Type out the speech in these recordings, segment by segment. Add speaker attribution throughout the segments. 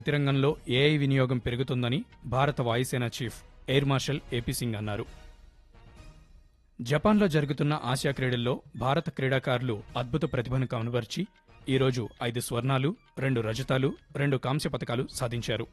Speaker 1: రంగంలో ఏఐ వినియోగం పెరుగుతుందని భారత వాయుసేన chief air marshal AP Singh అన్నారు. జపాన్లో జరుగుతున్న ఆసియా క్రీడల్లో భారత క్రీడాకారులు అద్భుత ప్రతిభను కనబర్చి ఈరోజు 5 స్వర్ణాలు, 2 రజతాలు, 2 కాంస్య పతకాలు సాధించారు.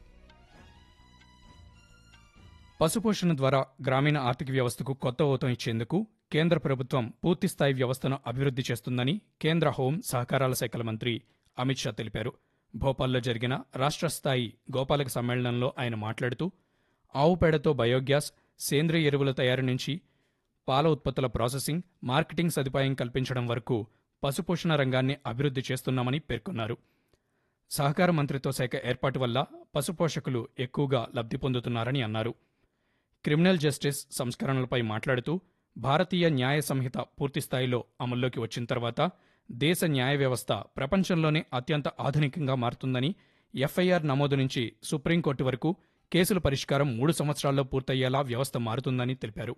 Speaker 1: పశుపోషణ ద్వారా గ్రామీణ ఆర్థిక వ్యవస్థకు కొత్త ఊతం ఇచ్చేందుకు కేంద్ర ప్రభుత్వం పూర్తిస్థాయి వ్యవస్థను అభివృద్ధి చేస్తుందని కేంద్ర హోం, సహకారాల శాఖల మంత్రి అమిత్ షా తెలిపారు. భోపాల్లో జరిగిన రాష్ట్ర స్థాయి గోపాలక సమ్మేళనంలో ఆయన మాట్లాడుతూ ఆవు పేడతో బయోగ్యాస్, సేంద్రియ ఎరువుల తయారీ నుంచి పాల ఉత్పత్తుల ప్రాసెసింగ్, మార్కెటింగ్ సదుపాయం కల్పించడం వరకు పశుపోషణ రంగాన్ని అభివృద్ధి చేస్తున్నామని పేర్కొన్నారు. సహకార మంత్రిత్వ శాఖ ఏర్పాటు వల్ల పశుపోషకులు ఎక్కువగా లబ్ధి పొందుతున్నారని అన్నారు. క్రిమినల్ జస్టిస్ సంస్కరణలపై మాట్లాడుతూ భారతీయ న్యాయ సంహిత పూర్తిస్థాయిలో అమల్లోకి వచ్చిన తర్వాత దేశ న్యాయ వ్యవస్థ ప్రపంచంలోనే అత్యంత ఆధునికంగా మారుతుందని, ఎఫ్ఐఆర్ నమోదు నుంచి సుప్రీంకోర్టు వరకు కేసుల పరిష్కారం 3 సంవత్సరాల్లో పూర్తయ్యేలా వ్యవస్థ మారుతుందని తెలిపారు.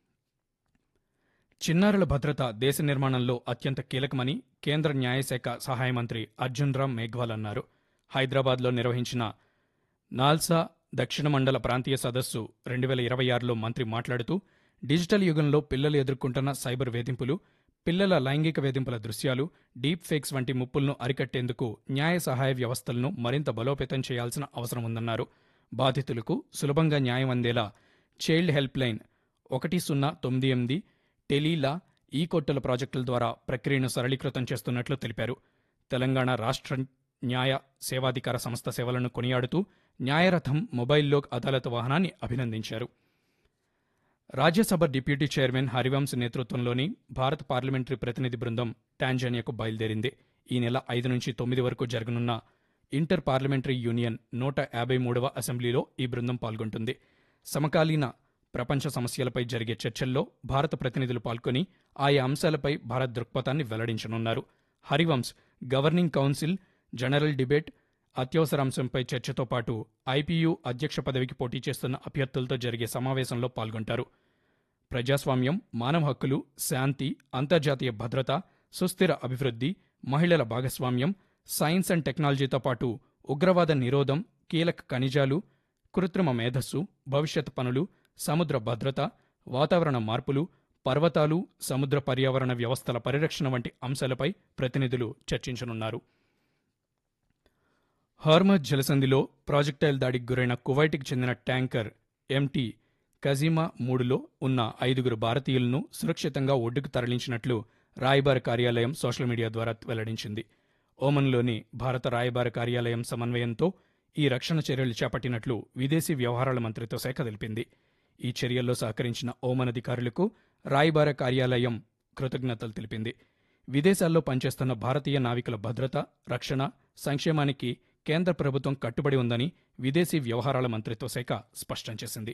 Speaker 1: చిన్నారుల భద్రత దేశ నిర్మాణంలో అత్యంత కీలకమని కేంద్ర న్యాయశాఖ సహాయ మంత్రి అర్జున్ రామ్ మేఘ్వాల్ అన్నారు. హైదరాబాద్లో నిర్వహించిన నాల్సా దక్షిణ మండల ప్రాంతీయ సదస్సు 2026లో మంత్రి మాట్లాడుతూ డిజిటల్ యుగంలో పిల్లలు ఎదుర్కొంటున్న సైబర్ వేధింపులు, పిల్లల లైంగిక వేధింపుల దృశ్యాలు, డీప్ ఫేక్స్ వంటి ముప్పులను అరికట్టేందుకు న్యాయ సహాయ వ్యవస్థలను మరింత బలోపేతం చేయాల్సిన అవసరం ఉందన్నారు. బాధితులకు సులభంగా న్యాయం అందేలా చైల్డ్ హెల్ప్ లైన్ 1098, టెలీలా, ఈ కోర్టుల ప్రాజెక్టుల ద్వారా ప్రక్రియను సరళీకృతం చేస్తున్నట్లు తెలిపారు. తెలంగాణ రాష్ట్ర న్యాయ సేవాధికార సంస్థ సేవలను కొనియాడుతూ న్యాయరథం మొబైల్ లోక్ అదాలత్ వాహనాన్ని అభినందించారు. రాజ్యసభ డిప్యూటీ చైర్మన్ హరివంశ్ నేతృత్వంలోని భారత పార్లమెంటరీ ప్రతినిధి బృందం టాంజానియాకు బయలుదేరింది. ఈ నెల 5 నుంచి 9 వరకు జరగనున్న ఇంటర్ పార్లమెంటరీ యూనియన్ 153వ అసెంబ్లీలో ఈ బృందం పాల్గొంటుంది. సమకాలీన ప్రపంచ సమస్యలపై జరిగే చర్చల్లో భారత ప్రతినిధులు పాల్గొని ఆయా అంశాలపై భారత్ దృక్పథాన్ని వెల్లడించనున్నారు. Harivansh governing council, general debate, అత్యవసర అంశంపై చర్చతో పాటు ఐపీయూ అధ్యక్ష పదవికి పోటీ చేస్తున్న అభ్యర్థులతో జరిగే సమావేశంలో పాల్గొంటారు. ప్రజాస్వామ్యం, మానవ హక్కులు, శాంతి, అంతర్జాతీయ భద్రత, సుస్థిర అభివృద్ధి, మహిళల భాగస్వామ్యం, సైన్స్ అండ్ టెక్నాలజీతో పాటు ఉగ్రవాద నిరోధం, కీలక ఖనిజాలు, కృత్రిమ మేధస్సు, భవిష్యత్ పనులు, సముద్ర భద్రత, వాతావరణ మార్పులు, పర్వతాలు, సముద్ర పర్యావరణ వ్యవస్థల పరిరక్షణ వంటి అంశాలపై ప్రతినిధులు చర్చించనున్నారు. హార్మజ్ జలసంధిలో ప్రాజెక్టైల్ దాడికి గురైన కువైట్కి చెందిన ట్యాంకర్ ఎంటీ కజీమా 3లో ఉన్న 5 భారతీయులను సురక్షితంగా ఒడ్డుకు తరలించినట్లు రాయబార కార్యాలయం సోషల్ మీడియా ద్వారా వెల్లడించింది. ఓమన్లోని భారత రాయబార కార్యాలయం సమన్వయంతో ఈ రక్షణ చర్యలు చేపట్టినట్లు విదేశీ వ్యవహారాల మంత్రిత్వ శాఖ తెలిపింది. ఈ చర్యల్లో సహకరించిన ఓమన్ అధికారులకు రాయబార కార్యాలయం కృతజ్ఞతలు తెలిపింది. విదేశాల్లో పనిచేస్తున్న భారతీయ నావికుల భద్రత, రక్షణ, సంక్షేమానికి కేంద్ర ప్రభుత్వం కట్టుబడి ఉందని విదేశీ వ్యవహారాల మంత్రిత్వ శాఖ స్పష్టం చేసింది.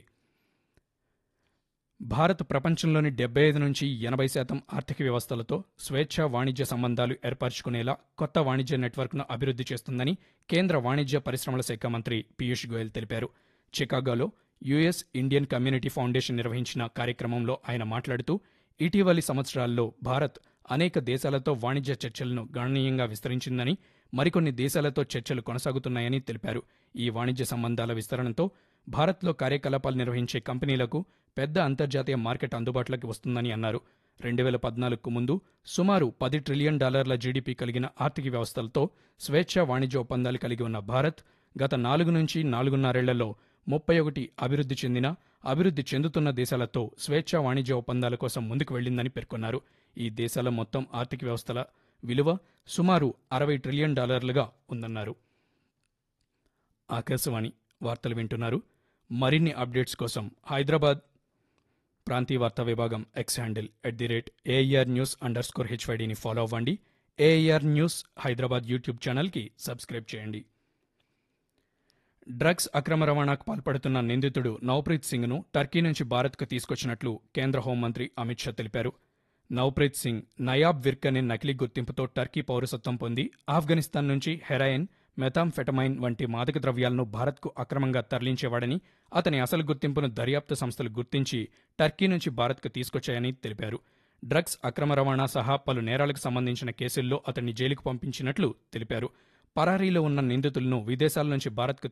Speaker 1: భారత్ ప్రపంచంలోని 75 నుంచి 80% ఆర్థిక వ్యవస్థలతో స్వేచ్ఛా వాణిజ్య సంబంధాలు ఏర్పరచుకునేలా కొత్త వాణిజ్య నెట్వర్క్ను అభివృద్ధి చేస్తుందని కేంద్ర వాణిజ్య పరిశ్రమల శాఖ మంత్రి పీయూష్ గోయల్ తెలిపారు. చికాగోలో యుఎస్ ఇండియన్ కమ్యూనిటీ ఫౌండేషన్ నిర్వహించిన కార్యక్రమంలో ఆయన మాట్లాడుతూ ఇటీవలి సంవత్సరాల్లో భారత్ అనేక దేశాలతో వాణిజ్య చర్చలను గణనీయంగా విస్తరించిందని, మరికొన్ని దేశాలతో చర్చలు కొనసాగుతున్నాయని తెలిపారు. ఈ వాణిజ్య సంబంధాల విస్తరణతో భారత్లో కార్యకలాపాలు నిర్వహించే కంపెనీలకు పెద్ద అంతర్జాతీయ మార్కెట్ అందుబాటులోకి వస్తుందని అన్నారు. 2014కు ముందు సుమారు $10 ట్రిలియన్ జీడీపీ కలిగిన ఆర్థిక వ్యవస్థలతో స్వేచ్ఛా వాణిజ్య ఒప్పందాలు కలిగి ఉన్న భారత్ గత 4 నుంచి 4.5 ఏళ్లలో 31 అభివృద్ధి చెందుతున్న దేశాలతో స్వేచ్ఛా వాణిజ్య ఒప్పందాల కోసం ముందుకు వెళ్లిందని పేర్కొన్నారు. ఈ దేశాల మొత్తం ఆర్థిక వ్యవస్థల విలువ సుమారు $60 ట్రిలియన్ ఉందన్నారు. ఆకాశవాణి వార్తలు వింటున్నారు. మరిన్ని అప్డేట్స్ కోసం హైదరాబాద్ ప్రాంతీయ వార్తా విభాగం ఎక్స్ హ్యాండిల్ @AIRnews_HYDని ఫాలో అవ్వండి. ఏఐఆర్ న్యూస్ హైదరాబాద్ యూట్యూబ్ ఛానల్కి సబ్స్క్రైబ్ చేయండి. డ్రగ్స్ అక్రమ రవాణాకు పాల్పడుతున్న నిందితుడు నవ్ప్రీత్ సింగ్ను టర్కీ నుంచి భారత్కు తీసుకొచ్చినట్లు కేంద్ర హోంమంత్రి అమిత్ షా తెలిపారు. నవ్ప్రీత్ సింగ్ నయాబ్ విర్క్ అనే నకిలీ గుర్తింపుతో టర్కీ పౌరసత్వం పొంది ఆఫ్ఘనిస్తాన్ నుంచి హెరాయిన్, మెథాంఫెటమైన్ వంటి మాదక ద్రవ్యాలను భారత్కు అక్రమంగా తరలించేవాడని, అతని అసలు గుర్తింపును దర్యాప్తు సంస్థలు గుర్తించి టర్కీ నుంచి భారత్కు తీసుకొచ్చాయని తెలిపారు. డ్రగ్స్ అక్రమ రవాణా సహా పలు నేరాలకు సంబంధించిన కేసుల్లో అతన్ని జైలుకు పంపించినట్లు తెలిపారు. పరారీలో ఉన్న నిందితులను విదేశాల నుంచి భారత్కు